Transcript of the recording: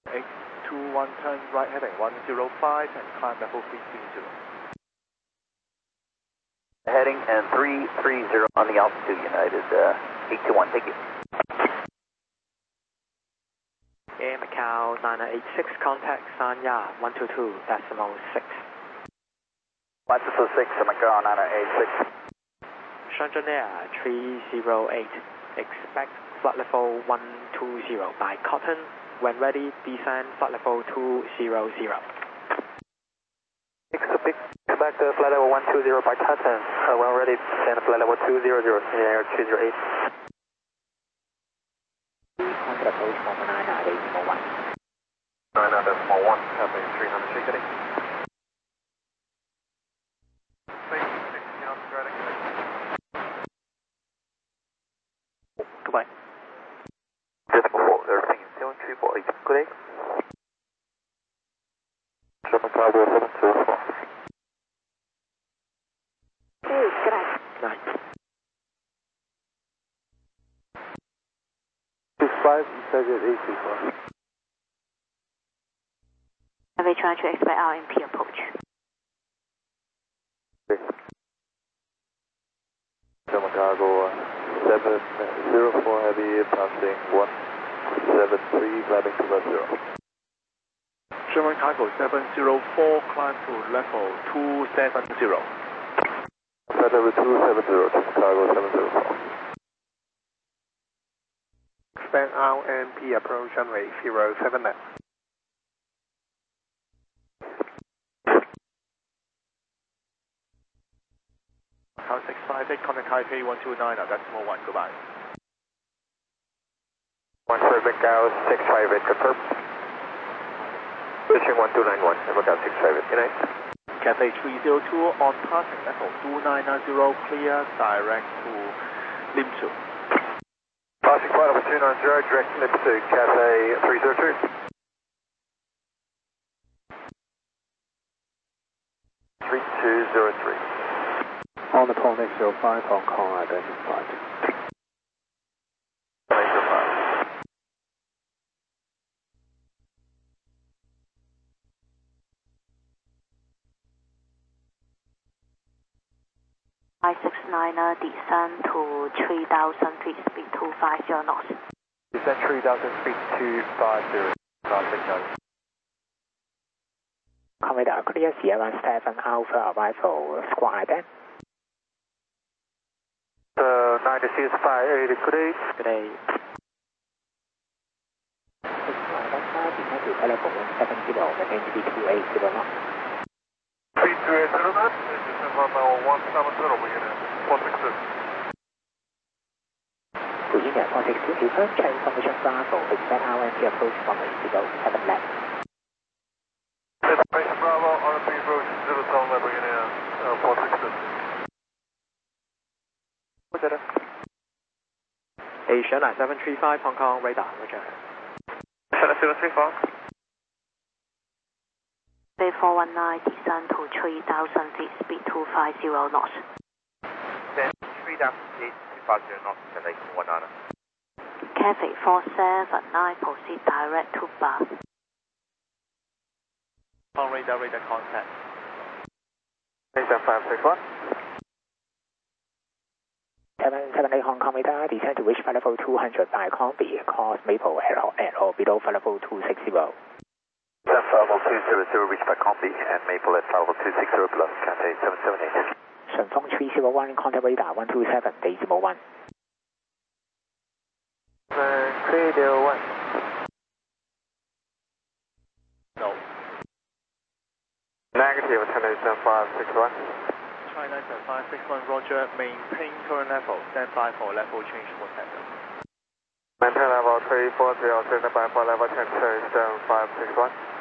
821 turn right heading 105 and climb level 330. Heading and 330 on the altitude, United 821, thank you. Air Macau 986, contact Sanya 122.6. 126, Macau 986. Shenzhen Air 308, expect flight level 120 by Cotton. When ready, descend flight level 200. Expect flight level 120 by Cotton. When ready, descend flight level 200 in air 208. Contact approach from 9.8.1. 9.1, copy 300 shake heading. Goodbye. Decimal 4, everything is 7348. Good day. German Cargo 704. Hey, good night. Night. 25, target 834. Have a trying to expect RMP approach. German Cargo 704 heavy passing 173, climbing to level 0. German Cargo 704, climb to level 270. Flight level 270, German Cargo 704. Expand RMP approach runway 07 left. Macau 658, contact Taipei 129, decimal 1, goodbye. 17 Macau 658, confirm. Pitching 1291, Macau 658, good night. Cathay 302 on passing level 290, clear direct to Lim Tsuu. Passing flight level 290, direct Lim Tsuu, Cathay 302. 3203. On the point 805, Hong Kong identified. 805. I69er descend to 3000 feet, speed 250 knots. Descend 3000 feet, 250 knots. Commander, clear Sierra 7 Alpha arrival, squad then. 9658, good day. Good day. 6 Delta, descend to level 170 and NGB 280 knots. 3280 knots, descend from 170, beginning 462. Beginning 462, confirm, check information Bravo, expect RMP approach from 07 left. Information Bravo, RMP approach 07 left, beginning 462. Roger. Asia 735, Hong Kong, radar, roger. 735. Bay 419 descend to 3000 feet, speed 250 knots. Then 3000 feet, 250 knots, Cathay 19. Cathay 479 proceed direct to Bath. On radar contact. Asia 561. 778 Hong Kong radar, descend to reach flight level 200 by Combi, course Maple at or below flight level 260. Flight level 200, reach by Combi and Maple at flight level 260 below, Cathay 778. 顺丰301, contact radar 127.1. Clear 1. No. Negative, China 561. China 561, roger, maintain current level, stand by for level change for tender. Maintain level 340, stand by for level change, 561.